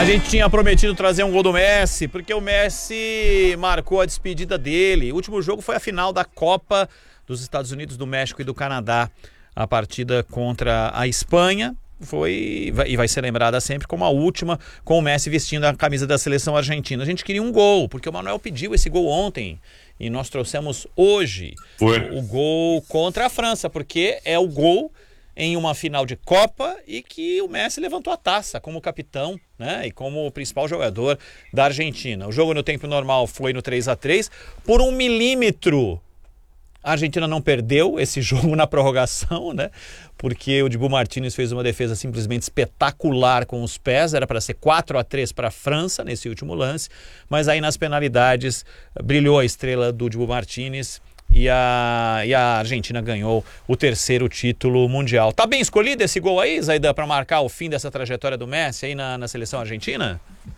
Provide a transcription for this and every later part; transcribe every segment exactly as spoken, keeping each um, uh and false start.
A gente tinha prometido trazer um gol do Messi, porque o Messi marcou a despedida dele. O último jogo foi a final da Copa dos Estados Unidos, do México e do Canadá. A partida contra a Espanha foi e vai ser lembrada sempre como a última, com o Messi vestindo a camisa da seleção argentina. A gente queria um gol, porque o Manuel pediu esse gol ontem e nós trouxemos hoje o, o gol contra a França, porque é o gol em uma final de Copa e que o Messi levantou a taça como capitão, né, e como o principal jogador da Argentina. O jogo no tempo normal foi no três a três. Por um milímetro, a Argentina não perdeu esse jogo na prorrogação, né, porque o Dibu Martínez fez uma defesa simplesmente espetacular com os pés. Era para ser quatro a três para a França nesse último lance, mas aí nas penalidades brilhou a estrela do Dibu Martínez. E a, e a Argentina ganhou o terceiro título mundial. Tá bem escolhido esse gol aí, Zaidan, para marcar o fim dessa trajetória do Messi aí na, na seleção argentina?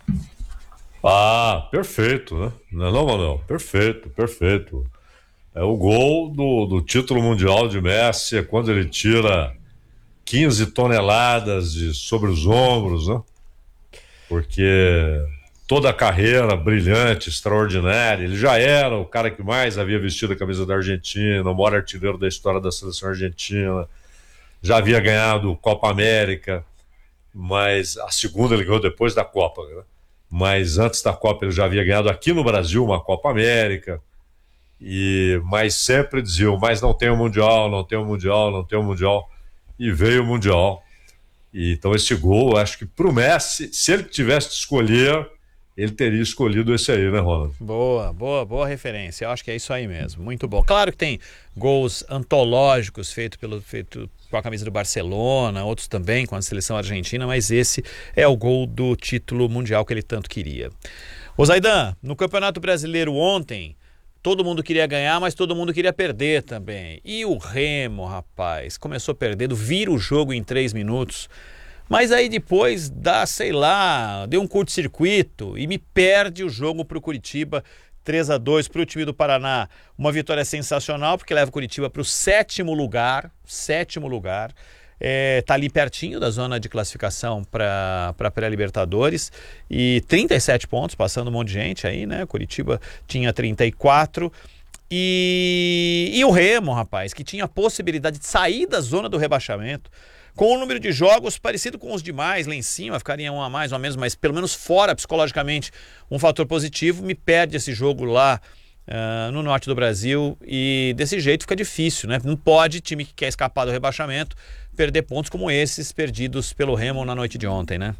Ah, perfeito, né? Não, não, Manuel? Perfeito, perfeito. É o gol do, do título mundial de Messi, é quando ele tira quinze toneladas de, sobre os ombros, né? Porque toda a carreira brilhante, extraordinária. Ele já era o cara que mais havia vestido a camisa da Argentina, o maior artilheiro da história da seleção argentina. Já havia ganhado Copa América, mas a segunda ele ganhou depois da Copa, né? Mas antes da Copa ele já havia ganhado aqui no Brasil uma Copa América. E, mas sempre diziam, mas não tem o Mundial, não tem o Mundial, não tem o Mundial. E veio o Mundial. E, então esse gol, acho que pro Messi, se ele tivesse de escolher, ele teria escolhido esse aí, né, Ronald? Boa, boa, boa referência. Eu acho que é isso aí mesmo. Muito bom. Claro que tem gols antológicos feitos pelo, feito com a camisa do Barcelona, outros também com a seleção argentina, mas esse é o gol do título mundial que ele tanto queria. Ô Zaidan, no Campeonato Brasileiro ontem, todo mundo queria ganhar, mas todo mundo queria perder também. E o Remo, rapaz, começou perdendo, vira o jogo em três minutos. Mas aí depois dá, sei lá, deu um curto-circuito e me perde o jogo para o Curitiba, três a dois para o time do Paraná. Uma vitória sensacional, porque leva o Curitiba para o sétimo lugar, sétimo lugar. É, tá ali pertinho da zona de classificação para a pré-Libertadores, e trinta e sete pontos, passando um monte de gente aí, né? Curitiba tinha trinta e quatro. E, e o Remo, rapaz, que tinha a possibilidade de sair da zona do rebaixamento, com um número de jogos parecido com os demais, lá em cima, ficaria um a mais ou a menos, mas pelo menos fora, psicologicamente, um fator positivo, me perde esse jogo lá uh, no norte do Brasil, e desse jeito fica difícil, né? Não pode time que quer escapar do rebaixamento perder pontos como esses perdidos pelo Remo na noite de ontem, né?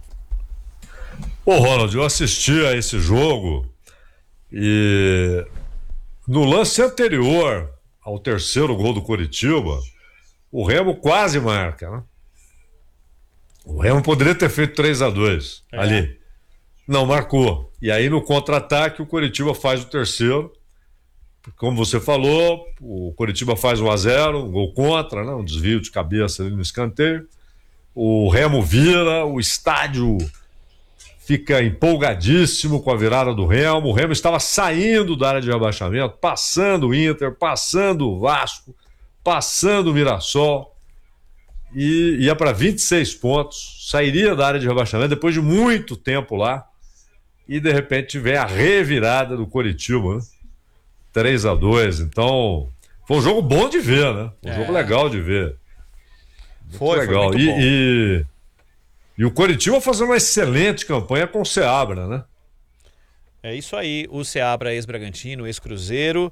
Ô, Ronald, eu assisti a esse jogo e no lance anterior ao terceiro gol do Curitiba, o Remo quase marca, né? O Remo poderia ter feito três a dois é. ali. Não marcou. E aí no contra-ataque o Curitiba faz o terceiro. Como você falou, o Curitiba faz um a zero, um gol contra, né? Um desvio de cabeça ali no escanteio. O Remo vira, o estádio fica empolgadíssimo com a virada do Remo. O Remo estava saindo da área de rebaixamento, passando o Inter, passando o Vasco, passando o Mirassol, e ia para vinte e seis pontos, sairia da área de rebaixamento depois de muito tempo lá, e de repente vem a revirada do Coritiba, né? três a dois. Então foi um jogo bom de ver, né? Um é. jogo legal de ver. Muito foi, legal. foi muito e, bom. E, e o Coritiba fazendo uma excelente campanha com o Seabra, né? É isso aí, o Seabra, ex-Bragantino, ex-Cruzeiro,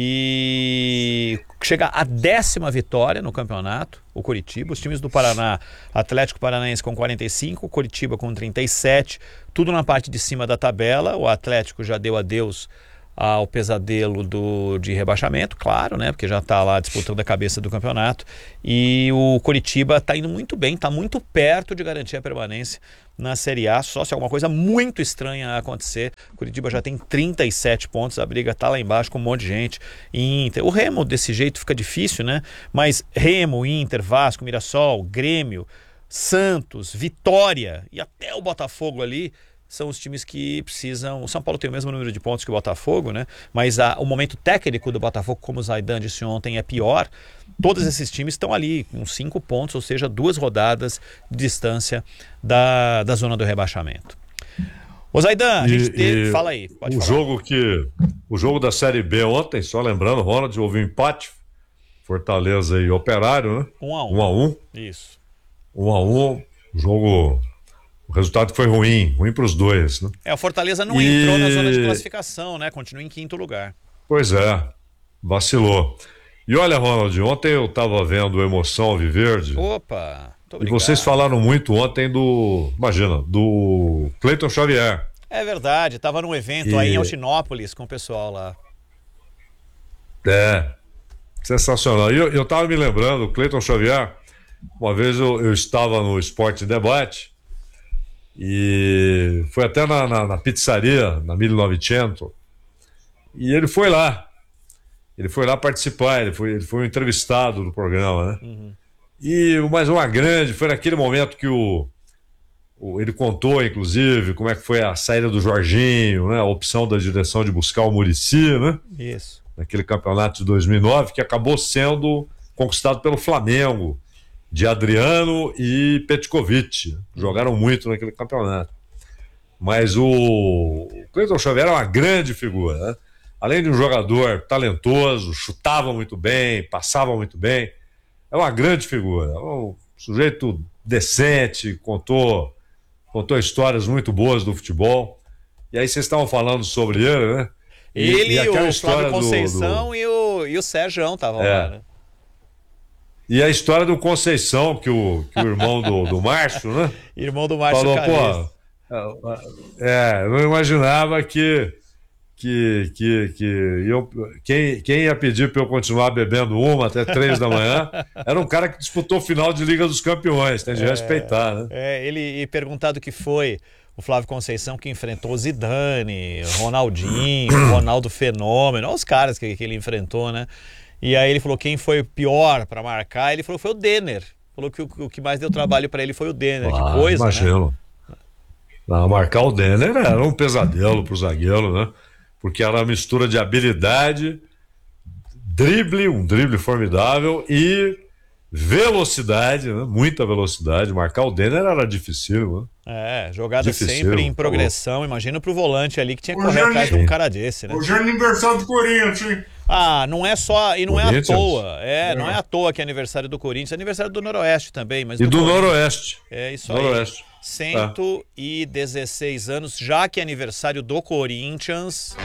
e chega a décima vitória no campeonato, o Curitiba. Os times do Paraná, Atlético Paranaense com quarenta e cinco, Curitiba com trinta e sete, tudo na parte de cima da tabela. O Atlético já deu adeus ao pesadelo do, de rebaixamento, claro, né? Porque já está lá disputando a cabeça do campeonato. E o Curitiba está indo muito bem, está muito perto de garantir a permanência na Série A, só se alguma coisa muito estranha acontecer. O Curitiba já tem trinta e sete pontos, a briga está lá embaixo com um monte de gente. Inter, o Remo desse jeito fica difícil, né? Mas Remo, Inter, Vasco, Mirassol, Grêmio, Santos, Vitória e até o Botafogo ali são os times que precisam. O São Paulo tem o mesmo número de pontos que o Botafogo, né? Mas a, o momento técnico do Botafogo, como o Zaidan disse ontem, é pior. Todos esses times estão ali com cinco pontos, ou seja, duas rodadas de distância da, da zona do rebaixamento. Ô Zaidan, a gente E- teve... e Fala aí, pode o falar. jogo que o jogo da Série B ontem, só lembrando, Ronald, houve um empate, Fortaleza e Operário, né? Um a um. Um a um, Isso. um a um. O jogo, o resultado foi ruim, ruim para os dois, né? É, o Fortaleza não E- entrou na zona de classificação, né? Continua em quinto lugar. Pois é, vacilou. E olha, Ronald, ontem eu estava vendo o Emoção Alviverde. Opa, muito E obrigado. vocês falaram muito ontem do, imagina, do Cleiton Xavier. É verdade, tava num evento E- aí em Altinópolis com o pessoal lá. É, sensacional. E eu, eu tava me lembrando, o Cleiton Xavier, uma vez eu, eu estava no Esporte em Debate e foi até na, na, na pizzaria, na mil e novecentos, e ele foi lá. Ele foi lá participar, ele foi, ele foi um entrevistado do programa, né? Uhum. E mais uma grande, foi naquele momento que o, o- ele contou, inclusive, como é que foi a saída do Jorginho, né? A opção da direção de buscar o Muricy, né? Isso. Naquele campeonato de dois mil e nove, que acabou sendo conquistado pelo Flamengo, de Adriano e Petkovic. Jogaram muito naquele campeonato. Mas o, o Cleiton Xavier era uma grande figura, né? Além de um jogador talentoso, chutava muito bem, passava muito bem. É uma grande figura, um sujeito decente, contou, contou histórias muito boas do futebol. E aí vocês estavam falando sobre ele, né? E- Ele, e aquela o história Flávio do- Conceição do- E, o, e o Sérgio estavam É. lá, né? E a história do Conceição, que o, que o irmão do, do Márcio, né? Irmão do Márcio Falou, Cabeça. pô, é, eu não imaginava que, que, que, que eu, quem, quem ia pedir para eu continuar bebendo uma até três da manhã era um cara que disputou final de Liga dos Campeões, tem de respeitar, né? É, ele e perguntado que foi o Flávio Conceição que enfrentou o Zidane, Ronaldinho, Ronaldo Fenômeno, olha os caras que, que ele enfrentou, né? E aí ele falou quem foi o pior para marcar, ele falou que foi o Denner. Falou que o, o que mais deu trabalho para ele foi o Denner. Ah, que coisa, né? imagino. Não, marcar o Denner era um pesadelo pro zagueiro, né? Porque era uma mistura de habilidade, drible, um drible formidável e velocidade, né? Muita velocidade. Marcar o Denner era difícil, né? É, jogada Difícil, sempre em tá progressão. Imagina pro volante ali que tinha que Ô, correr Jani- atrás de um cara desse, né? Hoje é aniversário do Corinthians, hein? Ah, não é só, e não é à Corinthians? toa. É, não é à toa que é aniversário do Corinthians, é aniversário do Noroeste também, mas E do Corinthians. Noroeste. É isso Noroeste. aí. cento e dezesseis anos, já que é aniversário do Corinthians.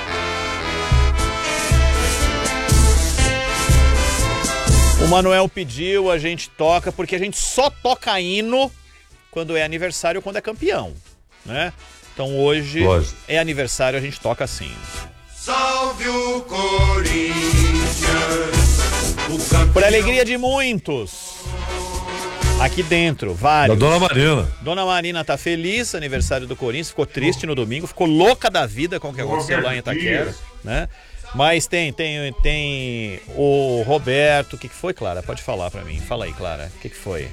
O Manuel pediu, a gente toca, porque a gente só toca hino quando é aniversário ou quando é campeão, né? Então hoje Lógico. é aniversário, a gente toca assim. Salve o Corinthians! O campeão. Por alegria de muitos. Aqui dentro, Da vários. Dona Marina. Dona Marina tá feliz, aniversário do Corinthians, ficou triste no domingo, ficou louca da vida com o que aconteceu lá em Itaquera, né? Mas tem, tem, tem o Roberto, o que, que foi, Clara? Pode falar pra mim, fala aí, Clara, o que, que foi?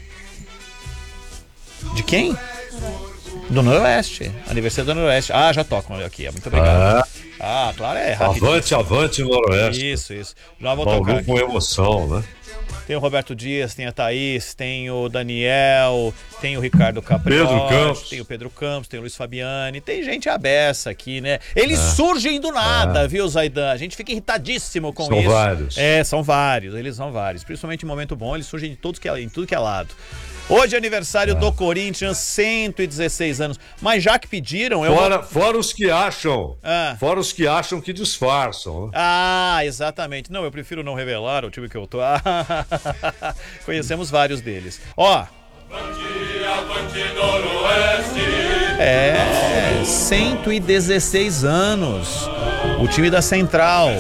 De quem? Do Noroeste, aniversário do Noroeste. Ah, já tocam aqui, muito obrigado. Ah, Clara é rápido. Avante, avante, Noroeste. Isso, isso. Já vou tocar Bauru aqui. com emoção, né? Tem o Roberto Dias, tem a Thaís, tem o Daniel, tem o Ricardo Capriotti, Pedro Campos. tem o Pedro Campos, tem o Luiz Fabiani, tem gente abessa aqui, né? Eles surgem do nada, viu, Zaidan? A gente fica irritadíssimo com São isso. vários. É, são vários, eles são vários. Principalmente em momento bom, eles surgem de todos que é, em tudo que é lado. Hoje é aniversário do Corinthians, cento e dezesseis anos. Mas já que pediram, eu vou... Fora, fora os que acham. Ah. Fora os que acham que disfarçam. Né? Ah, exatamente. Não, eu prefiro não revelar o time que eu tô. Conhecemos vários deles. Ó. É, cento e dezesseis anos. O time da Central.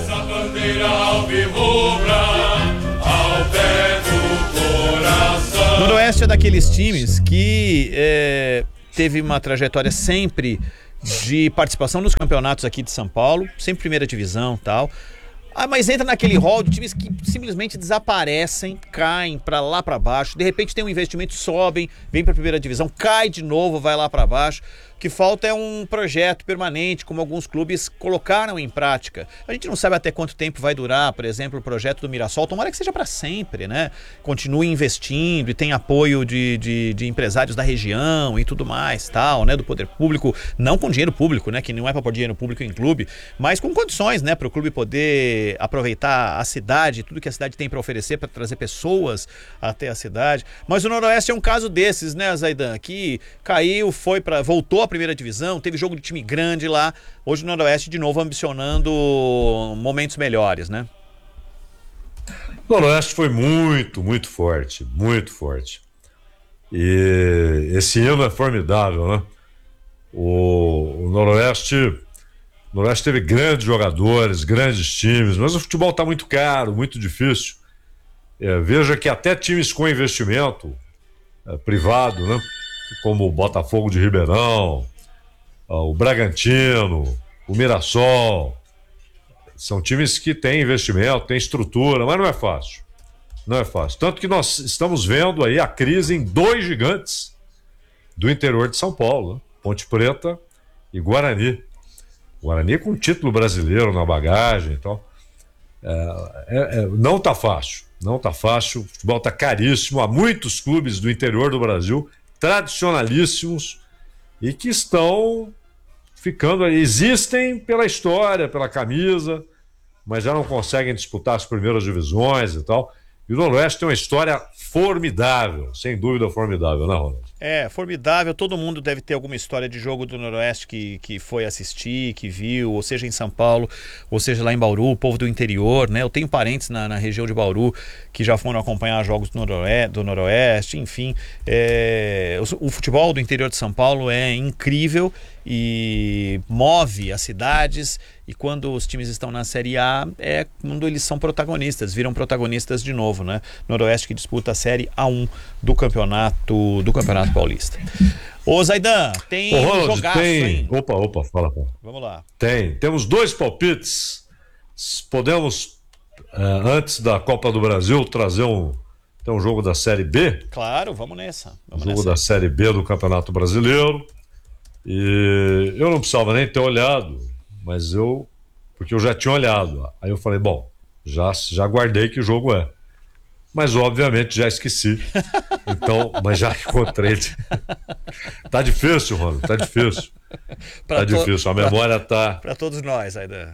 Noroeste é daqueles times que é, teve uma trajetória sempre de participação nos campeonatos aqui de São Paulo, sempre primeira divisão e tal. Ah, mas entra naquele rol de times que simplesmente desaparecem, caem pra lá pra baixo, de repente tem um investimento, sobem, vem pra primeira divisão, cai de novo, vai lá pra baixo. O que falta é um projeto permanente, como alguns clubes colocaram em prática. A gente não sabe até quanto tempo vai durar, por exemplo, o projeto do Mirassol. Tomara que seja para sempre, né? Continue investindo e tem apoio de, de, de empresários da região e tudo mais, tal, né? Do poder público, não com dinheiro público, né? Que não é para pôr dinheiro público em clube, mas com condições, né? Para o clube poder aproveitar a cidade, tudo que a cidade tem para oferecer, para trazer pessoas até a cidade. Mas o Noroeste é um caso desses, né, Zaidan? Que caiu, foi para, voltou à primeira divisão, teve jogo de time grande lá. Hoje o Noroeste de novo ambicionando momentos melhores, né? O Noroeste foi muito, muito forte, muito forte. E esse ano é formidável, né? O, o Noroeste, o Noroeste teve grandes jogadores, grandes times, mas o futebol está muito caro, muito difícil. É, veja que até times com investimento é, privado, né? Como o Botafogo de Ribeirão, o Bragantino, o Mirassol, são times que têm investimento, têm estrutura, mas não é fácil. Não é fácil. Tanto que nós estamos vendo aí a crise em dois gigantes do interior de São Paulo, né? Ponte Preta e Guarani. Guarani com título brasileiro na bagagem e tal. É, é, é, não está fácil. Não está fácil. O futebol está caríssimo. Há muitos clubes do interior do Brasil tradicionalíssimos e que estão ficando aí, existem pela história, pela camisa, mas já não conseguem disputar as primeiras divisões e tal. E o Noroeste tem uma história formidável, sem dúvida formidável, né, Ronald? É, formidável. Todo mundo deve ter alguma história de jogo do Noroeste que, que foi assistir, que viu, ou seja em São Paulo, ou seja lá em Bauru, o povo do interior, né? Eu tenho parentes na, na região de Bauru que já foram acompanhar jogos do Noroeste, do Noroeste enfim. É, o, o futebol do interior de São Paulo é incrível e move as cidades, e quando os times estão na Série A é quando eles são protagonistas, viram protagonistas de novo, né? Noroeste que disputa a Série A um do campeonato do Campeonato Paulista. Ô Zaidan, tem Ô, Ronald, um jogaço, tem... hein? Opa, opa, fala, fala. Vamos lá. Tem, temos dois palpites. Podemos, é, antes da Copa do Brasil, trazer um, tem um jogo da Série B? Claro, vamos nessa. Vamos jogo nessa. da Série B do Campeonato Brasileiro. E eu não precisava nem ter olhado, mas eu, porque eu já tinha olhado. Aí eu falei, bom, já, já guardei que jogo é. Mas obviamente já esqueci. Então, mas já encontrei. Tá difícil, Ronald, tá difícil. Pra tá to... difícil, a memória tá... Para todos nós, Zaidan.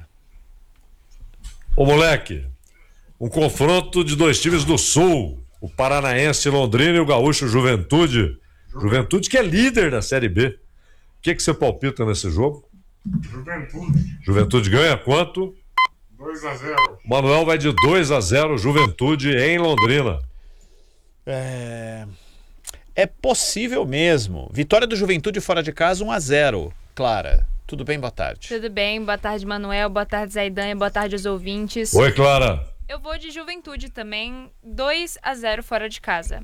Ô moleque, um confronto de dois times do Sul, o Paranaense Londrina e o Gaúcho Juventude. Juventude que é líder da Série B. O que, que você palpita nesse jogo? Juventude. Juventude ganha quanto? dois a zero. Manuel vai de dois a zero, Juventude em Londrina. É... é possível mesmo. Vitória do Juventude fora de casa, um a zero. Clara, tudo bem? Boa tarde. Tudo bem, boa tarde, Manuel, boa tarde, Zaidan, e boa tarde aos ouvintes. Oi, Clara. Eu vou de Juventude também, dois a zero fora de casa.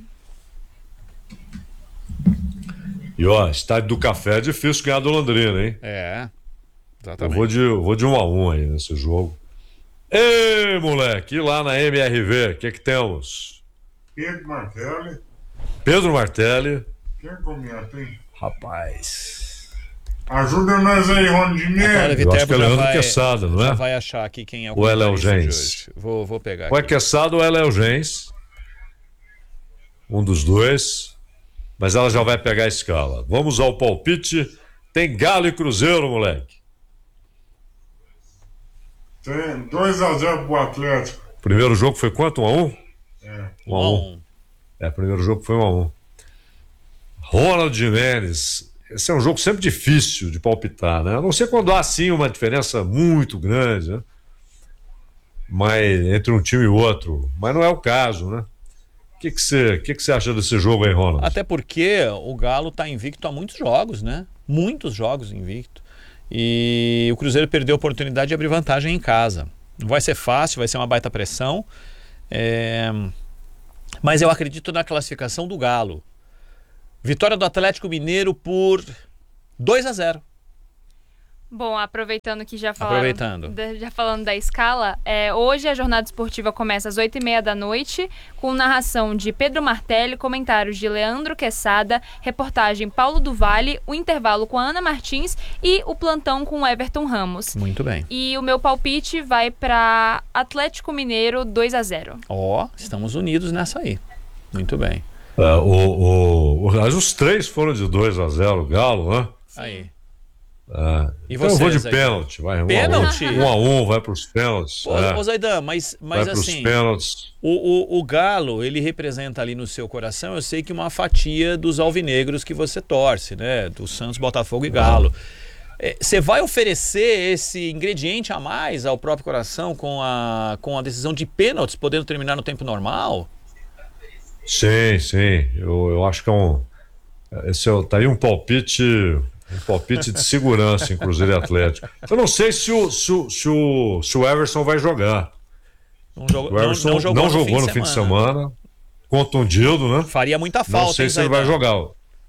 E ó, estádio do Café é difícil ganhar do Londrina, hein? É, Eu exatamente. vou de, eu vou de um a um aí nesse jogo. Ei, moleque, e lá na M R V, o que que temos? Pedro Martelli. Pedro Martelli. Quem começa, hein? Rapaz. Ajuda nós aí, Agora, Rondinelli. Eu acho que é já Leandro vai- Quesada, não já é? vai achar aqui quem é o Ou é Léo comentarista de Gens? hoje. Vou, vou pegar Ou é aqui. Quesada ou é Léo Gens. Um dos dois. Mas ela já vai pegar a escala. Vamos ao palpite. Tem Galo e Cruzeiro, moleque. Tem dois a zero pro Atlético. Primeiro jogo foi quanto? um a um? É. um a um. É, primeiro jogo foi um a um. Ronald Jimenez. Esse é um jogo sempre difícil de palpitar, né? A não ser quando há, sim, uma diferença muito grande, né? Mas, entre um time e outro. Mas não é o caso, né? O que que você que que você acha desse jogo aí, Ronald? Até porque o Galo está invicto há muitos jogos, né? Muitos jogos invicto. E o Cruzeiro perdeu a oportunidade de abrir vantagem em casa. Não vai ser fácil, vai ser uma baita pressão. É... Mas eu acredito na classificação do Galo. Vitória do Atlético Mineiro por dois a zero. Bom, aproveitando que já falaram, Aproveitando. da- já falando da escala, é, hoje a jornada esportiva começa às oito e meia da noite, com narração de Pedro Martelli, comentários de Leandro Quesada, reportagem Paulo do Vale, o intervalo com a Ana Martins e o plantão com o Everton Ramos. Muito bem. E o meu palpite vai para Atlético Mineiro dois a zero. Ó, estamos unidos nessa aí. Muito bem. É, o, o, o, mas os três foram de dois a zero, Galo, né? Aí. É. E Então eu vou vocês de aí? pênalti, vai. Pênalti? Um a um, vai para os pênaltis. Pô, é. ô Zaidan, mas, mas vai para os assim, pênaltis. o, o, o Galo, ele representa ali no seu coração, eu sei que uma fatia dos alvinegros que você torce, né? Do Santos, Botafogo e Galo. É, Você vai oferecer esse ingrediente a mais ao próprio coração com a, com a decisão de pênaltis, podendo terminar no tempo normal? Sim, sim. Eu, eu acho que é um. Esse é, tá aí um palpite. Um palpite de segurança em Cruzeiro e Atlético. Eu não sei se o, se o, se o, se o Everson vai jogar. Não jogou, O Everson não, não jogou, no, fim, no de fim de semana. Contundido, né? Faria muita falta, Não sei hein, se ele vai Zaidan? jogar.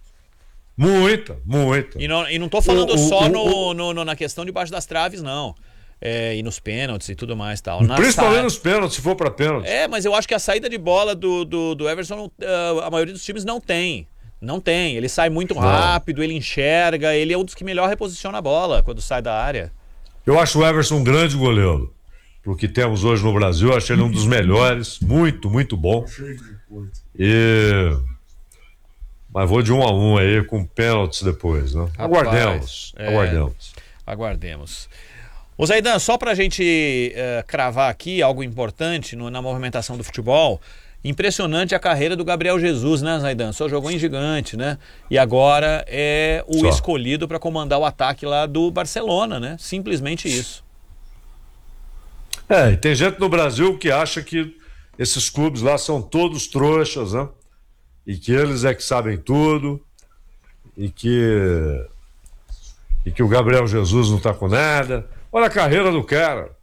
Muita, muita. E não, e não tô falando O- o- só o- no, o- no- no- na questão debaixo das traves, não. É, e nos pênaltis e tudo mais tal. Na Principalmente sa- nos pênaltis, se for para pênalti. É, mas eu acho que a saída de bola do, do, do Everson, não- ah, a maioria dos times não tem. Não tem. Ele sai muito Não. rápido, ele enxerga, ele é um dos que melhor reposiciona a bola quando sai da área. Eu acho o Everson um grande goleiro. Pro que temos hoje no Brasil, eu acho ele um dos melhores. Muito, muito bom. Cheio de coisa. E. Mas vou de um a um aí, com pênaltis depois, né? Aguardemos. é. Aguardemos. Aguardemos. Ô Zaidan, só pra gente eh, cravar aqui algo importante no- na movimentação do futebol, impressionante a carreira do Gabriel Jesus, né, Zaidan? Só jogou em gigante, né? E agora é o Só. escolhido para comandar o ataque lá do Barcelona, né? Simplesmente isso. É, e tem gente no Brasil que acha que esses clubes lá são todos trouxas, né? E que eles é que sabem tudo. E que. E que o Gabriel Jesus não tá com nada. Olha a carreira do cara.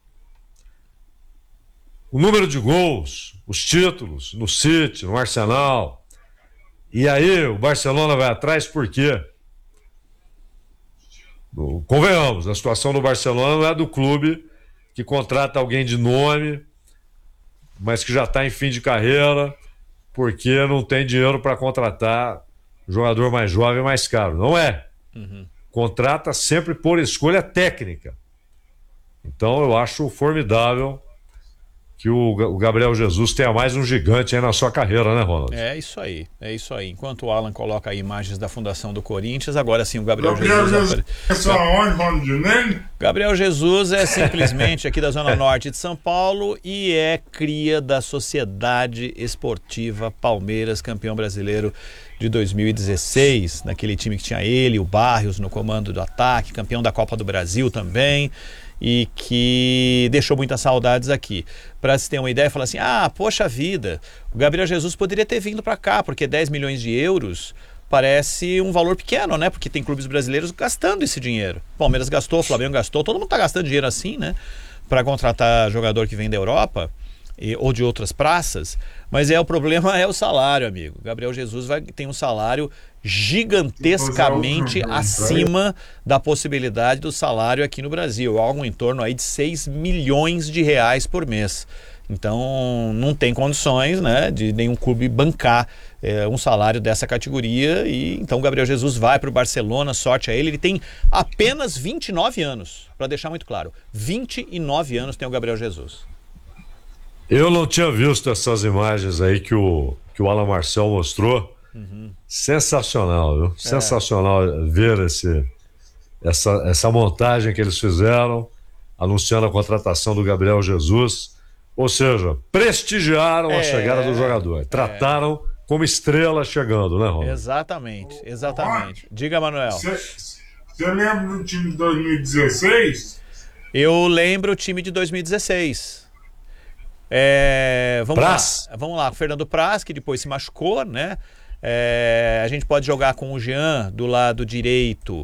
O número de gols, os títulos no City, no Arsenal. E aí o Barcelona vai atrás por quê? No- Convenhamos, a situação do Barcelona não é do clube que contrata alguém de nome, mas que já está em fim de carreira, porque não tem dinheiro para contratar um jogador mais jovem e mais caro. Não é. Contrata sempre por escolha técnica. Então eu acho formidável que o Ga- o Gabriel Jesus tenha mais um gigante aí na sua carreira, né, Ronald? É isso aí, é isso aí. Enquanto o Alan coloca aí imagens da fundação do Corinthians, agora sim o Gabriel, Gabriel Jesus. Jesus, apare- essa onde, Rondinelli? Gabriel Jesus é simplesmente aqui da Zona Norte de São Paulo e é cria da Sociedade Esportiva Palmeiras, campeão brasileiro de dois mil e dezesseis, naquele time que tinha ele, o Barrios no comando do ataque, campeão da Copa do Brasil também, e que deixou muitas saudades aqui. Para se ter uma ideia, fala assim: ah, poxa vida, o Gabriel Jesus poderia ter vindo para cá, porque dez milhões de euros parece um valor pequeno, né? Porque tem clubes brasileiros gastando esse dinheiro. O Palmeiras gastou, o Flamengo gastou, todo mundo tá gastando dinheiro assim, né? Para contratar jogador que vem da Europa e, ou de outras praças. Mas é o problema é o salário, amigo. Gabriel Jesus vai, tem um salário gigantescamente acima da possibilidade do salário aqui no Brasil, algo em torno aí de seis milhões de reais por mês. Então não tem condições, né, de nenhum clube bancar é, um salário dessa categoria, e então o Gabriel Jesus vai para o Barcelona, sorte a ele. Ele tem apenas vinte e nove anos, para deixar muito claro, vinte e nove anos tem o Gabriel Jesus. Eu não tinha visto essas imagens aí que o, que o Alan Marcel mostrou. Uhum. Sensacional, viu? Sensacional ver esse, essa, essa montagem que eles fizeram, anunciando a contratação do Gabriel Jesus. Ou seja, prestigiaram É, a chegada do jogador. Trataram como estrela chegando, né, Ronaldo? Exatamente, exatamente. Diga, Manuel. Você lembra do time de dois mil e dezesseis? Eu lembro o time de dois mil e dezesseis. É, vamos Praz. lá, vamos lá. Fernando Praz, que depois se machucou, né? É, a gente pode jogar com o Jean do lado direito.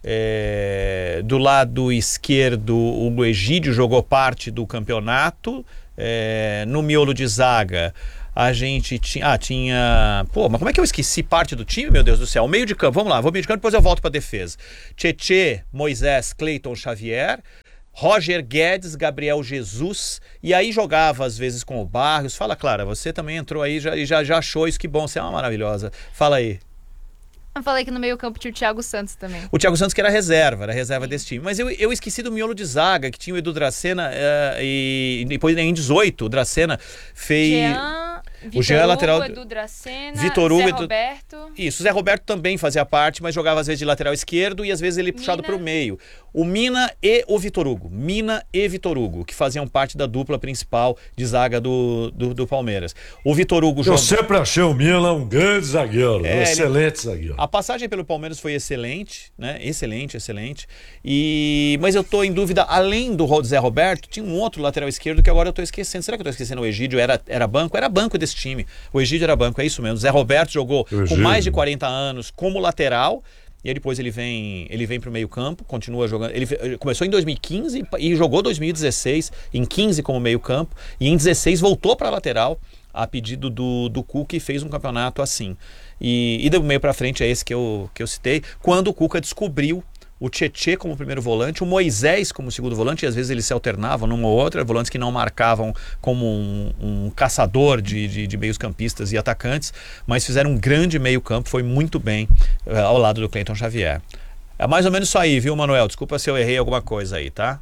É, do lado esquerdo, o Egídio jogou parte do campeonato. É, no miolo de zaga, A gente tinha... Ah, tinha... Pô, mas como é que eu esqueci parte do time, meu Deus do céu? O meio de campo, vamos lá, vou meio de campo, depois eu volto pra defesa. Tietê, Moisés, Cleiton, Xavier... Roger Guedes, Gabriel Jesus, e aí jogava às vezes com o Barrios. Fala, Clara, você também entrou aí já, e já, já achou isso, que bom, você é uma maravilhosa. Fala aí. Eu falei que no meio campo tinha o Thiago Santos também. O Thiago Santos que era reserva, era reserva desse time. Mas eu, eu esqueci do miolo de zaga, que tinha o Edu Dracena, uh, e depois em dezoito, o Dracena fez... Jean, Vitor o Jean Hugo, lateral... Edu Dracena, Vitor Hugo, Zé Edu... Roberto... Isso, o Zé Roberto também fazia parte, mas jogava às vezes de lateral esquerdo e às vezes ele puxado para o meio. O Mina e o Vitor Hugo. Mina e Vitor Hugo, que faziam parte da dupla principal de zaga do, do, do Palmeiras. O Vitor Hugo... Eu jog... sempre achei o Mina um grande zagueiro, é, um excelente ele... zagueiro. A passagem pelo Palmeiras foi excelente, né? Excelente, excelente. E... Mas eu tô em dúvida, além do Zé Roberto, tinha um outro lateral esquerdo que agora eu tô esquecendo. Será que eu tô esquecendo o Egídio? Era, era banco? Era banco desse time. O Egídio era banco, é isso mesmo. Zé Roberto jogou com mais de quarenta anos como lateral. E aí depois ele vem, ele vem pro meio campo, continua jogando. Ele, ele começou em dois mil e quinze e jogou dois mil e dezesseis, em quinze como meio campo. E em dezesseis voltou para lateral, a pedido do, do Cuca, e fez um campeonato assim. E, e do meio para frente é esse que eu, que eu citei, quando o Cuca descobriu o Tietê como primeiro volante, o Moisés como segundo volante, e às vezes eles se alternavam numa ou outra, volantes que não marcavam como um, um caçador de, de, de meios campistas e atacantes, mas fizeram um grande meio campo, foi muito bem uh, ao lado do Cleiton Xavier. É mais ou menos isso aí, viu, Manuel? Desculpa se eu errei alguma coisa aí, tá?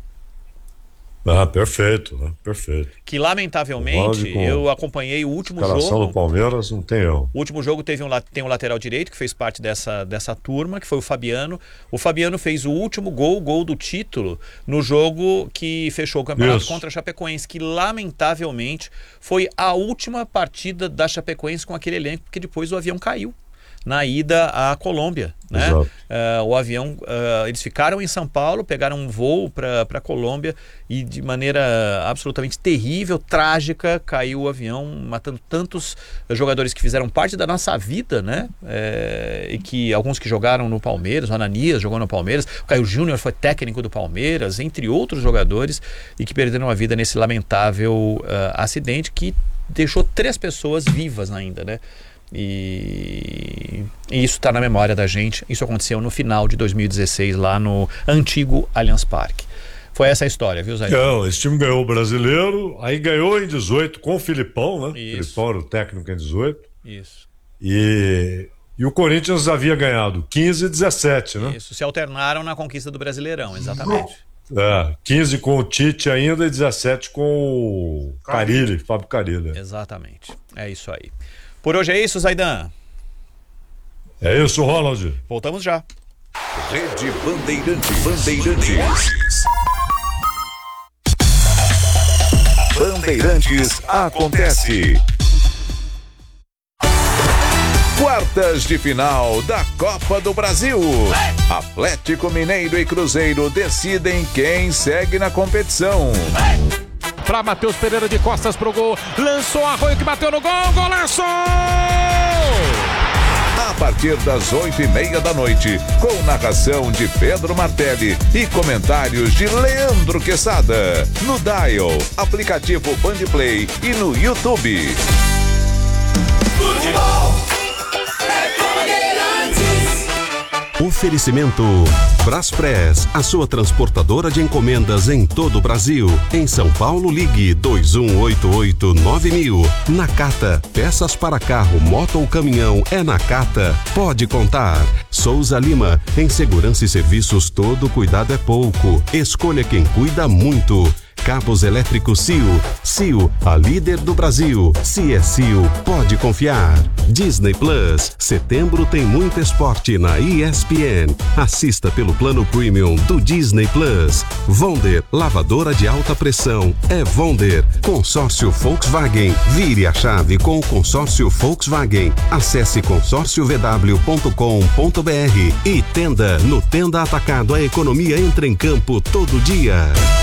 Ah, perfeito, né? Perfeito. Que lamentavelmente eu acompanhei o último jogo. A escalação do Palmeiras não tem erro. O último jogo teve um, tem um lateral direito que fez parte dessa, dessa turma, que foi o Fabiano. O Fabiano fez o último gol, o gol do título, no jogo que fechou o campeonato Isso. contra a Chapecoense, que lamentavelmente foi a última partida da Chapecoense com aquele elenco, porque depois o avião caiu na ida à Colômbia, né? Uh, o avião, uh, eles ficaram em São Paulo, pegaram um voo para a Colômbia e de maneira absolutamente terrível, trágica, caiu o avião, matando tantos jogadores que fizeram parte da nossa vida, né? É, e que alguns que jogaram no Palmeiras, o Ananias jogou no Palmeiras, o Caio Júnior foi técnico do Palmeiras, entre outros jogadores, e que perderam a vida nesse lamentável uh, acidente que deixou três pessoas vivas ainda, né? E, e isso está na memória da gente. Isso aconteceu no final de dois mil e dezesseis lá no antigo Allianz Parque. Foi essa a história, viu, Zé? Não, esse time ganhou o brasileiro, aí ganhou em dezoito com o Filipão, né? Isso. Filipão era o técnico em dezoito. Isso. E, e o Corinthians havia ganhado quinze e dezessete, né? Isso, se alternaram na conquista do Brasileirão, exatamente. É, quinze com o Tite ainda e dezessete com o Carille, Fábio Carille. Exatamente, é isso aí. Por hoje é isso, Zaidan. É isso, Ronald. Voltamos já. Rede Bandeirantes. Bandeirantes. Bandeirantes acontece. Quartas de final da Copa do Brasil. Atlético Mineiro e Cruzeiro decidem quem segue na competição. Para Matheus Pereira de costas pro gol, lançou Arroio que bateu no gol, golaço! A partir das oito e meia da noite, com narração de Pedro Martelli e comentários de Leandro Quesada, no Dial, aplicativo Bandplay e no YouTube. Futebol é Bandeirantes. Oferecimento Braspress, a sua transportadora de encomendas em todo o Brasil. Em São Paulo, ligue dois um oito oito nove mil. Nakata, peças para carro, moto ou caminhão, é Nakata. Pode contar. Souza Lima, em segurança e serviços todo cuidado é pouco. Escolha quem cuida muito. Cabos elétricos C I O. C I O, a líder do Brasil. Se é C I O, pode confiar. Disney Plus. Setembro tem muito esporte na E S P N. Assista pelo plano premium do Disney Plus. Vonder, lavadora de alta pressão. É Vonder. Consórcio Volkswagen. Vire a chave com o consórcio Volkswagen. Acesse consórcio v w ponto com ponto b r. E Tenda. No Tenda Atacado, a economia entra em campo todo dia.